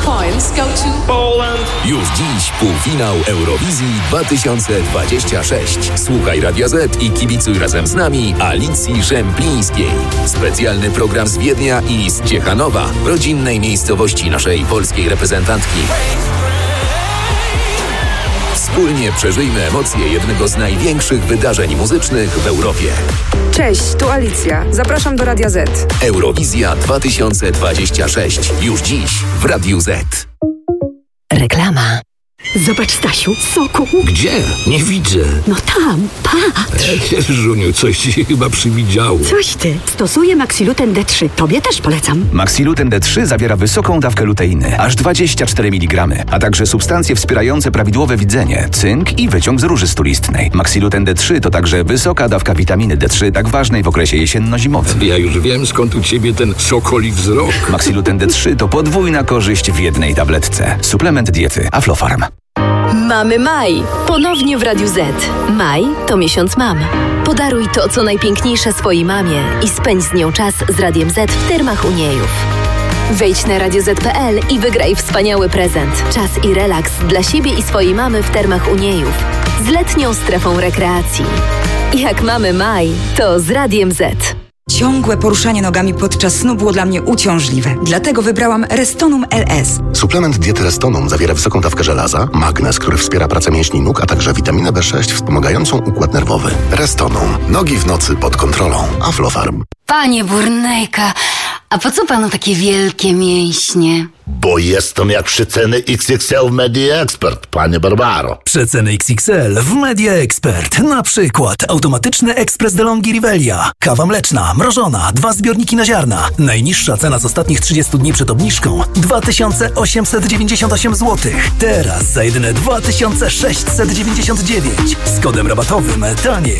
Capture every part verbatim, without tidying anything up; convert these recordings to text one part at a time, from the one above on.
points go to Poland. Już dziś półfinał Eurowizji dwa tysiące dwadzieścia sześć. Słuchaj Radia Z i kibicuj razem z nami Alicji Szemplińskiej. Specjalny program z Wiednia i z Ciechanowa, rodzinnej miejscowości naszej polskiej reprezentantki. Wspólnie przeżyjmy emocje jednego z największych wydarzeń muzycznych w Europie. Cześć, tu Alicja. Zapraszam do Radia Z. Eurowizja dwa tysiące dwadzieścia sześć. Już dziś w Radiu Z. Reklama. Zobacz, Stasiu, soku. Gdzie? Nie widzę. No tam, patrz. E, Żuniu, coś ci się chyba przywidziało. Coś ty. Stosuję Maxiluten D trzy. Tobie też polecam. Maxiluten D trzy zawiera wysoką dawkę luteiny, aż dwadzieścia cztery miligramy, a także substancje wspierające prawidłowe widzenie, cynk i wyciąg z róży stulistnej. Maxiluten D trzy to także wysoka dawka witaminy D trzy, tak ważnej w okresie jesienno-zimowym. Ja już wiem, skąd u ciebie ten sokoli wzrok. Maxiluten D trzy to podwójna korzyść w jednej tabletce. Suplement diety Aflofarm. Mamy maj. Ponownie w Radiu Z. Maj to miesiąc mam. Podaruj to, co najpiękniejsze swojej mamie i spędź z nią czas z Radiem Z w Termach Uniejów. Wejdź na radio zet kropka pe el i wygraj wspaniały prezent. Czas i relaks dla siebie i swojej mamy w Termach Uniejów. Z letnią strefą rekreacji. Jak mamy maj, to z Radiem Z. Ciągłe poruszanie nogami podczas snu było dla mnie uciążliwe. Dlatego wybrałam Restonum L S. Suplement diety Restonum zawiera wysoką dawkę żelaza, magnez, który wspiera pracę mięśni nóg, a także witaminę B sześć wspomagającą układ nerwowy. Restonum. Nogi w nocy pod kontrolą. Aflofarm. Panie Burnejka, a po co panu takie wielkie mięśnie? Bo jestem jak przeceny X X L w Media Expert, panie Barbaro. Przeceny X X L w Media Expert. Na przykład automatyczny ekspres DeLonghi Rivelia. Kawa mleczna, mrożona, dwa zbiorniki na ziarna. Najniższa cena z ostatnich trzydziestu dni przed obniżką dwa tysiące osiemset dziewięćdziesiąt osiem złotych. Teraz za jedyne dwa tysiące sześćset dziewięćdziesiąt dziewięć. Z kodem rabatowym taniej.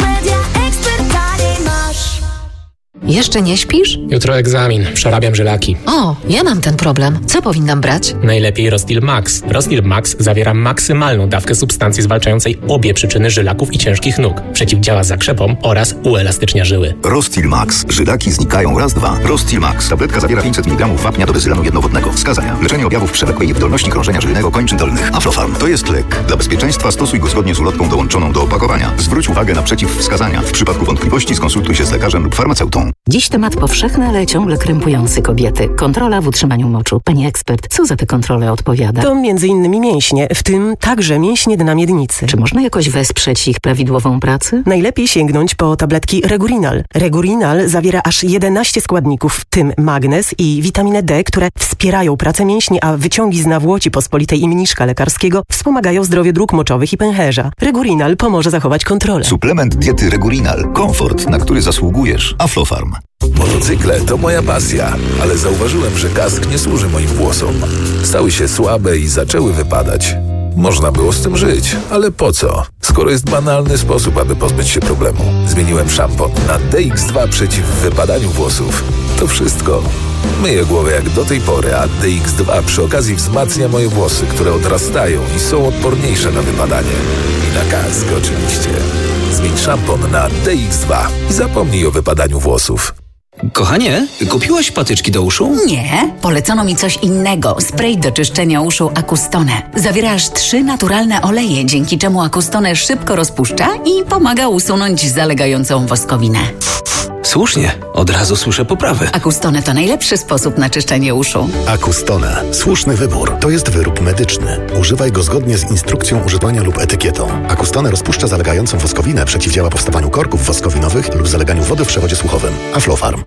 Jeszcze nie śpisz? Jutro egzamin. Przerabiam żylaki. O, ja mam ten problem. Co powinnam brać? Najlepiej Rostil Max. Rostil Max zawiera maksymalną dawkę substancji zwalczającej obie przyczyny żylaków i ciężkich nóg. Przeciwdziała zakrzepom oraz uelastycznia żyły. Rostil Max. Żylaki znikają raz, dwa. Rostil Max. Tabletka zawiera pięćset miligramów wapnia do bezylanu jednowodnego. Wskazania. Leczenie objawów przewlekłej niewydolności krążenia żylnego kończyn dolnych. Aflofarm. To jest lek. Dla bezpieczeństwa stosuj go zgodnie z ulotką dołączoną do opakowania. Zwróć uwagę na przeciwwskazania. W przypadku wątpliwości skonsultuj się z lekarzem lub farmaceutą. Dziś temat powszechny, ale ciągle krępujący kobiety. Kontrola w utrzymaniu moczu. Pani ekspert, co za tę kontrolę odpowiada? To między innymi mięśnie, w tym także mięśnie dna miednicy. Czy można jakoś wesprzeć ich prawidłową pracę? Najlepiej sięgnąć po tabletki Regurinal. Regurinal zawiera aż jedenaście składników, w tym magnez i witaminę D, które wspierają pracę mięśni, a wyciągi z nawłoci pospolitej i mniszka lekarskiego wspomagają zdrowie dróg moczowych i pęcherza. Regurinal pomoże zachować kontrolę. Suplement diety Regurinal. Komfort, na który zasługujesz. Aflofarm. Motocykle to moja pasja, ale zauważyłem, że kask nie służy moim włosom. Stały się słabe i zaczęły wypadać. Można było z tym żyć, ale po co? Skoro jest banalny sposób, aby pozbyć się problemu. Zmieniłem szampon na D X dwa przeciw wypadaniu włosów. To wszystko. Myję głowę jak do tej pory, a D X dwa przy okazji wzmacnia moje włosy, które odrastają i są odporniejsze na wypadanie. I na kask oczywiście. Zmień szampon na D X dwa i zapomnij o wypadaniu włosów. Kochanie, kupiłaś patyczki do uszu? Nie, polecono mi coś innego. Spray do czyszczenia uszu Acustone. Zawiera aż trzy naturalne oleje, dzięki czemu Acustone szybko rozpuszcza i pomaga usunąć zalegającą woskowinę. Słusznie, od razu słyszę poprawę. Acustone to najlepszy sposób na czyszczenie uszu. Acustone. Słuszny wybór. To jest wyrób medyczny. Używaj go zgodnie z instrukcją używania lub etykietą. Acustone rozpuszcza zalegającą woskowinę, przeciwdziała powstawaniu korków woskowinowych lub zaleganiu wody w przewodzie słuchowym. Aflofarm.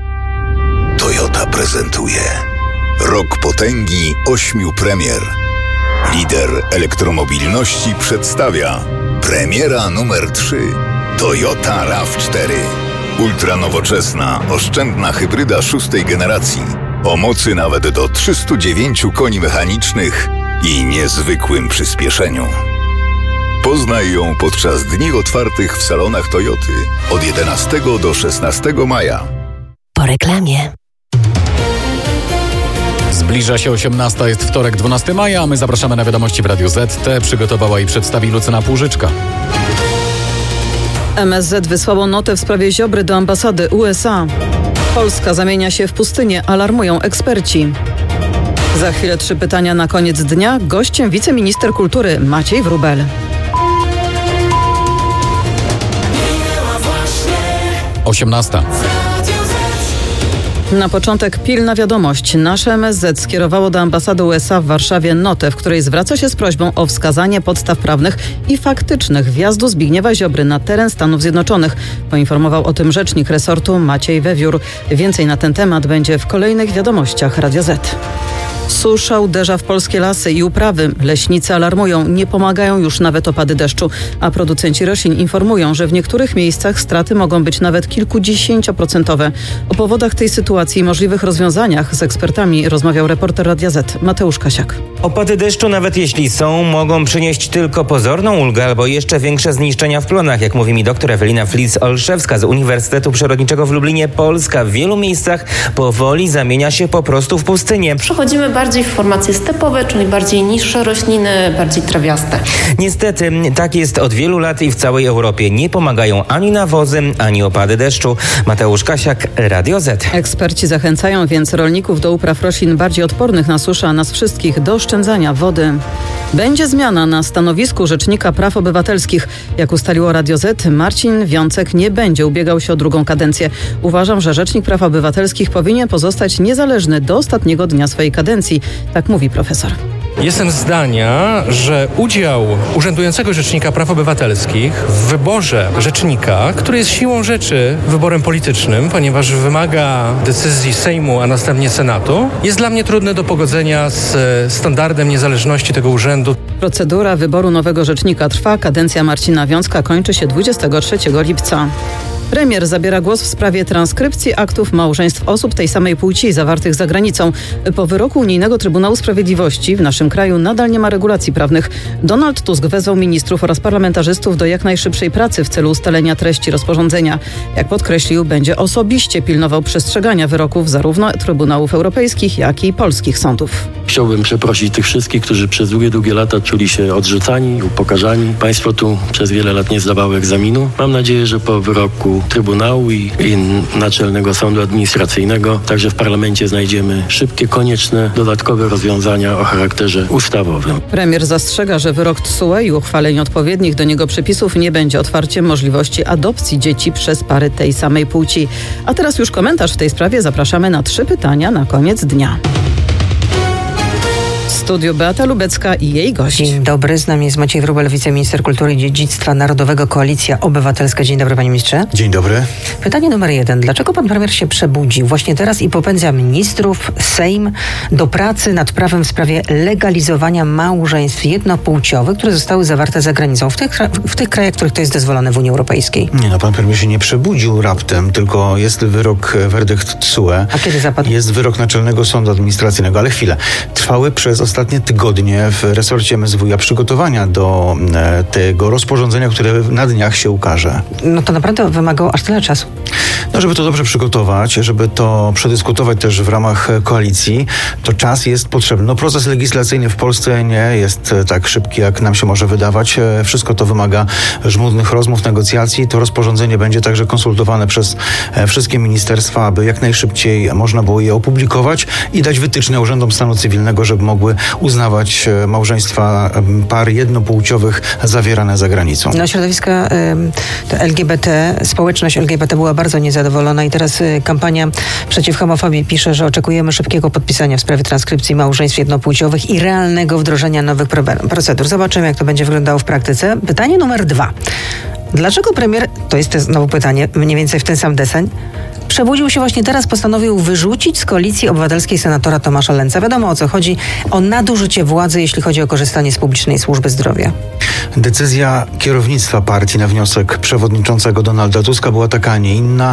Toyota prezentuje Rok potęgi ośmiu premier. Lider elektromobilności przedstawia premiera numer trzy Toyota RAV cztery. Ultranowoczesna, oszczędna hybryda szóstej generacji. O mocy nawet do trzystu dziewięciu koni mechanicznych i niezwykłym przyspieszeniu. Poznaj ją podczas dni otwartych w salonach Toyoty od jedenastego do szesnastego maja. Po reklamie. Zbliża się osiemnasta, jest wtorek, dwunastego maja, a my zapraszamy na wiadomości w Radiu Z. Te przygotowała i przedstawi Lucyna Półżyczka. M S Z wysłało notę w sprawie Ziobry do ambasady U S A. Polska zamienia się w pustynię, alarmują eksperci. Za chwilę trzy pytania na koniec dnia. Gościem wiceminister kultury Maciej Wróbel. osiemnasta. Na początek pilna wiadomość. Nasze M S Z skierowało do ambasady U S A w Warszawie notę, w której zwraca się z prośbą o wskazanie podstaw prawnych i faktycznych wjazdu Zbigniewa Ziobry na teren Stanów Zjednoczonych. Poinformował o tym rzecznik resortu Maciej Wewiór. Więcej na ten temat będzie w kolejnych wiadomościach Radia Z. Susza uderza w polskie lasy i uprawy. Leśnicy alarmują, nie pomagają już nawet opady deszczu, a producenci roślin informują, że w niektórych miejscach straty mogą być nawet kilkudziesięcioprocentowe. O powodach tej sytuacji i możliwych rozwiązaniach z ekspertami rozmawiał reporter Radia Z Mateusz Kasiak. Opady deszczu, nawet jeśli są, mogą przynieść tylko pozorną ulgę albo jeszcze większe zniszczenia w plonach, jak mówi mi doktor Ewelina Flis-Olszewska z Uniwersytetu Przyrodniczego w Lublinie. Polska w wielu miejscach powoli zamienia się po prostu w pustynię. Przechodzimy bardziej w formacje stepowe, czyli bardziej niższe rośliny, bardziej trawiaste. Niestety, tak jest od wielu lat i w całej Europie. Nie pomagają ani nawozy, ani opady deszczu. Mateusz Kasiak, Radio Z. Eksperci zachęcają więc rolników do upraw roślin bardziej odpornych na suszę, a nas wszystkich do oszczędzania wody. Będzie zmiana na stanowisku Rzecznika Praw Obywatelskich. Jak ustaliło Radio Z, Marcin Wiącek nie będzie ubiegał się o drugą kadencję. Uważam, że Rzecznik Praw Obywatelskich powinien pozostać niezależny do ostatniego dnia swojej kadencji. Tak mówi profesor. Jestem zdania, że udział urzędującego Rzecznika Praw Obywatelskich w wyborze rzecznika, który jest siłą rzeczy wyborem politycznym, ponieważ wymaga decyzji Sejmu, a następnie Senatu, jest dla mnie trudny do pogodzenia z standardem niezależności tego urzędu. Procedura wyboru nowego rzecznika trwa. Kadencja Marcina Wiącka kończy się dwudziestego trzeciego lipca. Premier zabiera głos w sprawie transkrypcji aktów małżeństw osób tej samej płci zawartych za granicą. Po wyroku Unijnego Trybunału Sprawiedliwości w naszym kraju nadal nie ma regulacji prawnych. Donald Tusk wezwał ministrów oraz parlamentarzystów do jak najszybszej pracy w celu ustalenia treści rozporządzenia. Jak podkreślił, będzie osobiście pilnował przestrzegania wyroków zarówno Trybunałów Europejskich, jak i polskich sądów. Chciałbym przeprosić tych wszystkich, którzy przez długie, długie lata czuli się odrzucani, upokarzani. Państwo tu przez wiele lat nie zdawało egzaminu. Mam nadzieję, że po wyroku Trybunału i, i Naczelnego Sądu Administracyjnego także w parlamencie znajdziemy szybkie, konieczne, dodatkowe rozwiązania o charakterze ustawowym. Premier zastrzega, że wyrok T S U E i uchwalenie odpowiednich do niego przepisów nie będzie otwarciem możliwości adopcji dzieci przez pary tej samej płci. A teraz już komentarz w tej sprawie. Zapraszamy na trzy pytania na koniec dnia. W studiu Beata Lubecka i jej gość. Dzień dobry, z nami jest Maciej Wróbel, wiceminister kultury i dziedzictwa narodowego, Koalicja Obywatelska. Dzień dobry, panie ministrze. Dzień dobry. Pytanie numer jeden. Dlaczego pan premier się przebudził właśnie teraz i popędza ministrów, Sejm do pracy nad prawem w sprawie legalizowania małżeństw jednopłciowych, które zostały zawarte za granicą, w tych, w tych krajach, w których to jest dozwolone w Unii Europejskiej? Nie, no pan premier się nie przebudził raptem, tylko jest wyrok, werdykt T S U E. A kiedy zapadł? Jest wyrok Naczelnego Sądu Administracyjnego, ale chwilę. Trwały przez ostatnie tygodnie w resorcie M S W przygotowania do e, tego rozporządzenia, które na dniach się ukaże. No to naprawdę wymagało aż tyle czasu. No, żeby to dobrze przygotować, żeby to przedyskutować też w ramach koalicji, to czas jest potrzebny. No, proces legislacyjny w Polsce nie jest tak szybki, jak nam się może wydawać. Wszystko to wymaga żmudnych rozmów, negocjacji. To rozporządzenie będzie także konsultowane przez wszystkie ministerstwa, aby jak najszybciej można było je opublikować i dać wytyczne urzędom stanu cywilnego, żeby mogły uznawać małżeństwa par jednopłciowych zawierane za granicą. No, środowiska y, L G B T, społeczność L G B T była bardzo niezadowolona i teraz y, kampania przeciw homofobii pisze, że oczekujemy szybkiego podpisania w sprawie transkrypcji małżeństw jednopłciowych i realnego wdrożenia nowych procedur. Zobaczymy, jak to będzie wyglądało w praktyce. Pytanie numer dwa. Dlaczego premier, to jest znowu pytanie, mniej więcej w ten sam deseń, przebudził się właśnie teraz, postanowił wyrzucić z Koalicji Obywatelskiej senatora Tomasza Lęca? Wiadomo, o co chodzi. O nadużycie władzy, jeśli chodzi o korzystanie z publicznej służby zdrowia. Decyzja kierownictwa partii na wniosek przewodniczącego Donalda Tuska była taka, a nie inna.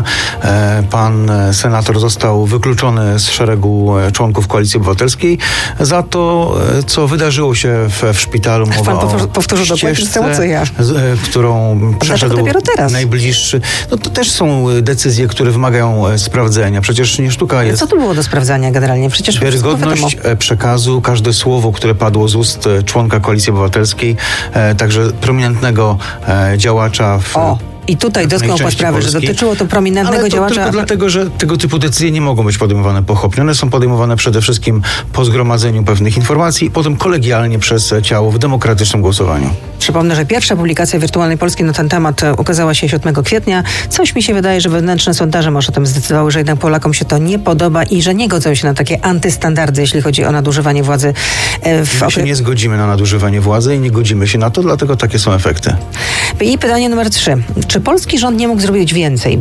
Pan senator został wykluczony z szeregu członków Koalicji Obywatelskiej za to, co wydarzyło się w, w szpitalu. Mowa pan powtórzy, powtórzył dokładnie samo, co ja. Którą przeszedł dopiero teraz? najbliższy. No to też są decyzje, które wymagają sprawdzenia. Przecież nie sztuka jest... Co tu było do sprawdzania generalnie? Przecież wiarygodność przekazu, każde słowo, które padło z ust członka Koalicji Obywatelskiej, także prominentnego działacza w... O. I tutaj dotknął pan sprawy, że dotyczyło to prominentnego ale to działacza. tylko dlatego, że tego typu decyzje nie mogą być podejmowane pochopnie. One są podejmowane przede wszystkim po zgromadzeniu pewnych informacji i potem kolegialnie przez ciało w demokratycznym głosowaniu. Przypomnę, że pierwsza publikacja Wirtualnej Polski na ten temat ukazała się siódmego kwietnia. Coś mi się wydaje, że wewnętrzne sondaże może o tym zdecydowały, że jednak Polakom się to nie podoba i że nie godzą się na takie antystandardy, jeśli chodzi o nadużywanie władzy. W My się nie zgodzimy na nadużywanie władzy i nie godzimy się na to, dlatego takie są efekty. I pytanie numer trzy. Czy polski rząd nie mógł zrobić więcej?